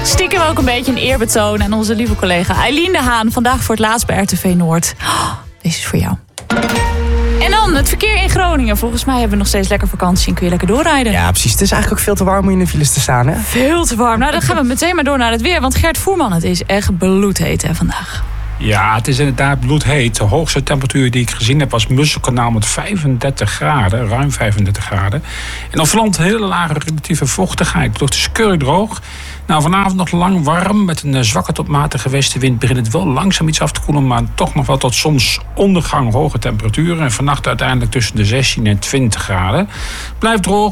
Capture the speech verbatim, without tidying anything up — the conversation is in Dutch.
Stiekem ook een beetje een eerbetoon aan onze lieve collega Eileen de Haan. Vandaag voor het laatst bij R T V Noord. Oh, deze is voor jou. En dan het verkeer in Groningen. Volgens mij hebben we nog steeds lekker vakantie en kun je lekker doorrijden. Ja, precies. Het is eigenlijk ook veel te warm om in de files te staan, hè? Veel te warm. Nou, dan gaan we meteen maar door naar het weer. Want Gert Voerman, het is echt bloedheet hè, vandaag. Ja, het is inderdaad bloedheet. De hoogste temperatuur die ik gezien heb was Musselkanaal met vijfendertig graden. Ruim vijfendertig graden. En op land hele lage relatieve vochtigheid. Het lucht is keurig droog. Nou, vanavond nog lang warm. Met een zwakke tot matige westenwind begint het wel langzaam iets af te koelen. Maar toch nog wel tot soms ondergang hoge temperaturen. En vannacht uiteindelijk tussen de zestien en twintig graden. Blijft droog.